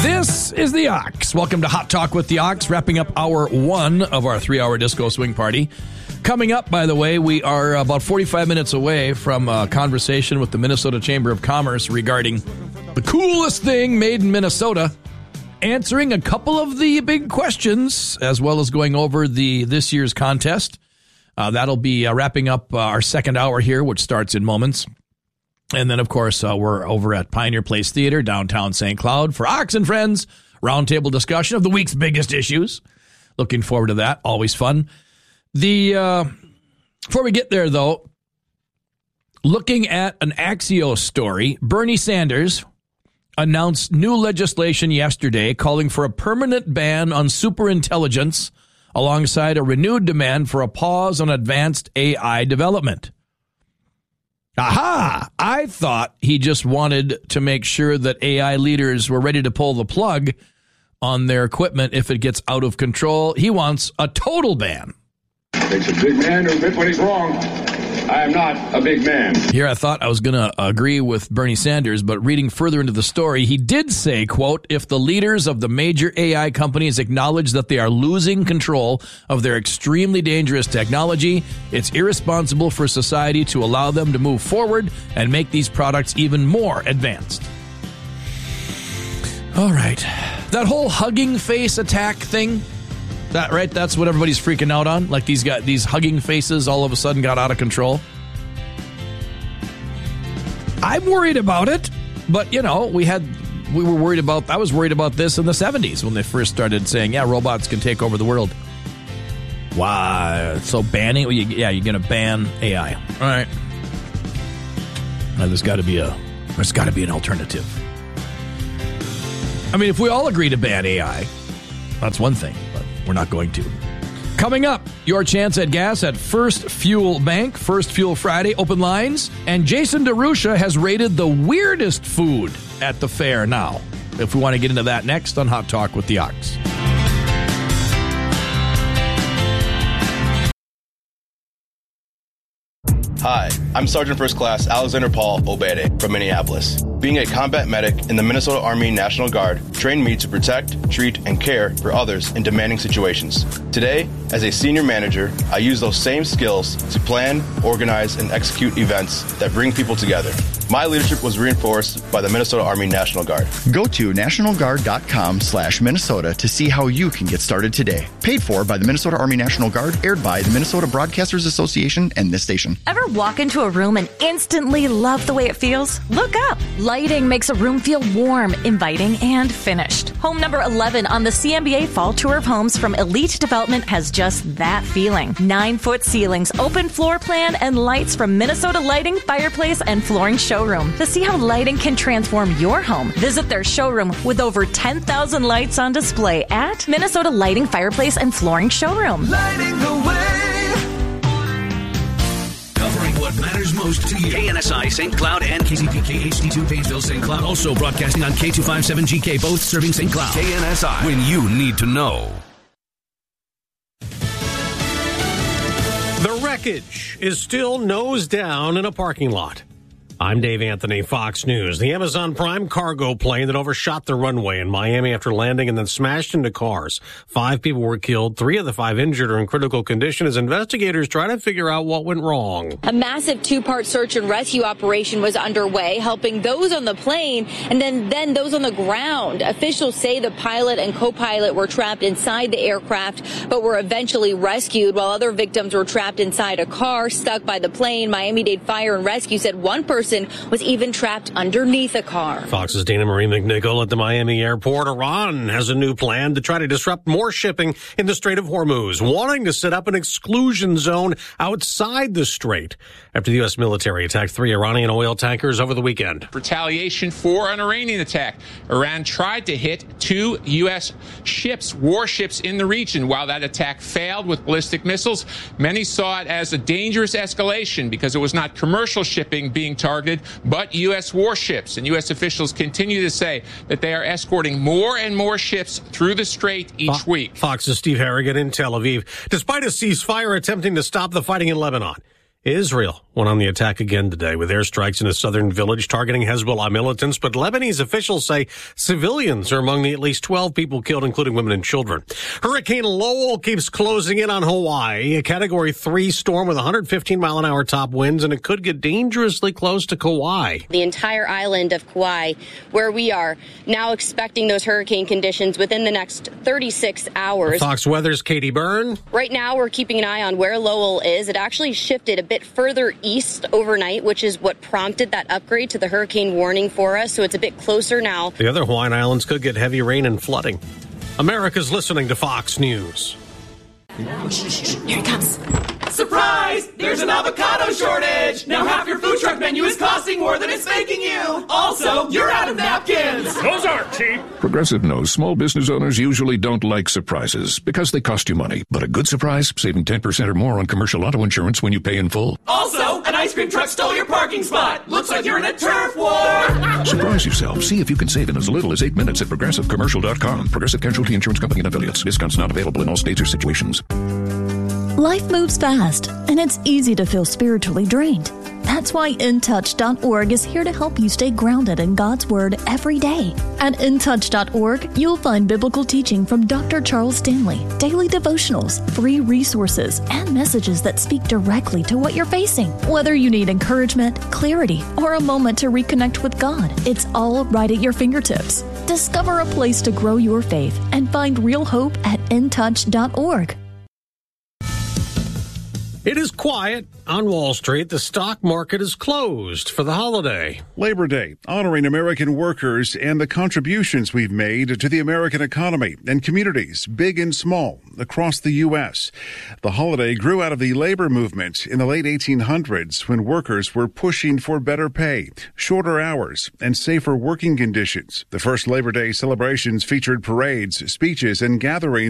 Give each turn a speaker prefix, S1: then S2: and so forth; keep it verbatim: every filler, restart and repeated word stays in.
S1: This is the Ox. Welcome to Hot Talk with the Ox, wrapping up hour one of our three-hour disco swing party. Coming up, by the way, we are about forty-five minutes away from a conversation with the Minnesota Chamber of Commerce regarding the coolest thing made in Minnesota, answering a couple of the big questions, as well as going over the this year's contest. Uh, that'll be uh, wrapping up uh, our second hour here, which starts in moments. And then, of course, uh, we're over at Pioneer Place Theater, downtown Saint Cloud, for Ox and Friends, roundtable discussion of the week's biggest issues. Looking forward to that. Always fun. The uh, before we get there, though, looking at an Axios story, Bernie Sanders announced new legislation yesterday calling for a permanent ban on superintelligence alongside a renewed demand for a pause on advanced A I development. Aha! I thought he just wanted to make sure that A I leaders were ready to pull the plug on their equipment if it gets out of control. He wants a total ban.
S2: Takes a big man to admit when he's wrong. I am not a big man.
S1: Here I thought I was going to agree with Bernie Sanders, but reading further into the story, he did say, quote, if the leaders of the major A I companies acknowledge that they are losing control of their extremely dangerous technology, it's irresponsible for society to allow them to move forward and make these products even more advanced. All right. That whole hugging face attack thing, that right? That's what everybody's freaking out on. Like these got these hugging faces all of a sudden got out of control. I'm worried about it, but you know, we had we were worried about. I was worried about this in the seventies when they first started saying, "Yeah, robots can take over the world." Wow, so banning? Yeah, you're gonna ban A I. All right. Now, there's got to be a there's got to be an alternative. I mean, if we all agree to ban A I, that's one thing. We're not going to. Coming up, your chance at gas at First Fuel Bank. First Fuel Friday, open lines. And Jason DeRusha has rated the weirdest food at the fair now. If we want to get into that next on Hot Talk with the Ox.
S3: Hi, I'm Sergeant First Class Alexander Paul Obede from Minneapolis. Being a combat medic in the Minnesota Army National Guard trained me to protect, treat, and care for others in demanding situations. Today, as a senior manager, I use those same skills to plan, organize, and execute events that bring people together. My leadership was reinforced by the Minnesota Army National Guard.
S4: Go to nationalguard.com slash Minnesota to see how you can get started today. Paid for by the Minnesota Army National Guard, aired by the Minnesota Broadcasters Association and this station.
S5: Ever walk into a room and instantly love the way it feels? Look up. Lighting makes a room feel warm, inviting, and finished. Home number eleven on the C M B A Fall Tour of Homes from Elite Development has just that feeling. Nine-foot ceilings, open floor plan, and lights from Minnesota Lighting, Fireplace, and Flooring Showroom. To see how lighting can transform your home, visit their showroom with over ten thousand lights on display at Minnesota Lighting, Fireplace, and Flooring Showroom.
S6: Lighting the way. Covering what matters most to you. K N S I, Saint Cloud, and K C P K H D two, Painesville, Saint Cloud. Also broadcasting on K two fifty-seven G K, both serving Saint Cloud. K N S I, when you need to know.
S7: The wreckage is still nose down in a parking lot. I'm Dave Anthony, Fox News. The Amazon Prime cargo plane that overshot the runway in Miami after landing and then smashed into cars. Five people were killed. Three of the five injured are in critical condition as investigators try to figure out what went wrong.
S8: A massive two-part search and rescue operation was underway, helping those on the plane and then, then those on the ground. Officials say the pilot and co-pilot were trapped inside the aircraft, but were eventually rescued, while other victims were trapped inside a car stuck by the plane. Miami-Dade Fire and Rescue said one person was even trapped underneath a car.
S7: Fox's Dana Marie McNichol at the Miami airport. Iran has a new plan to try to disrupt more shipping in the Strait of Hormuz, wanting to set up an exclusion zone outside the strait after the U S military attacked three Iranian oil tankers over the weekend.
S9: Retaliation for an Iranian attack. Iran tried to hit two U S ships, warships in the region. While that attack failed with ballistic missiles, many saw it as a dangerous escalation because it was not commercial shipping being targeted, but U S warships. And U S officials continue to say that they are escorting more and more ships through the strait each Fo- week.
S7: Fox's Steve Harrigan in Tel Aviv. Despite a ceasefire attempting to stop the fighting in Lebanon, Israel went on the attack again today with airstrikes in a southern village targeting Hezbollah militants, but Lebanese officials say civilians are among the at least twelve people killed, including women and children. Hurricane Lowell keeps closing in on Hawaii, a Category three storm with one hundred fifteen mile an hour top winds, and it could get dangerously close to Kauai.
S10: The entire island of Kauai, where we are now expecting those hurricane conditions within the next thirty-six hours.
S7: Fox Weather's Katie Byrne.
S10: Right now, we're keeping an eye on where Lowell is. It actually shifted a bit further east overnight, which is what prompted that upgrade to the hurricane warning for us, so it's a bit closer now.
S7: The other Hawaiian Islands could get heavy rain and flooding. America's listening to Fox News.
S5: Here he comes.
S11: Surprise! There's an avocado shortage! Now half your food truck menu is costing more than it's making you! Also, you're out of napkins!
S12: Those aren't cheap! Progressive knows small business owners usually don't like surprises because they cost you money. But a good surprise, saving ten percent or more on commercial auto insurance when you pay in full.
S11: Also, an ice cream truck stole your parking spot! Looks like you're in a turf war!
S12: Surprise yourself. See if you can save in as little as eight minutes at progressive commercial dot com. Progressive Casualty Insurance Company and affiliates. Discounts not available in all states or situations.
S13: Life moves fast, and it's easy to feel spiritually drained. That's why in touch dot org is here to help you stay grounded in God's Word every day. At in touch dot org, you'll find biblical teaching from Doctor Charles Stanley, daily devotionals, free resources, and messages that speak directly to what you're facing. Whether you need encouragement, clarity, or a moment to reconnect with God, it's all right at your fingertips. Discover a place to grow your faith and find real hope at in touch dot org.
S7: It is quiet on Wall Street. The stock market is closed for the holiday.
S14: Labor Day, honoring American workers and the contributions we've made to the American economy and communities, big and small, across the U S. The holiday grew out of the labor movement in the late eighteen hundreds when workers were pushing for better pay, shorter hours, and safer working conditions. The first Labor Day celebrations featured parades, speeches, and gatherings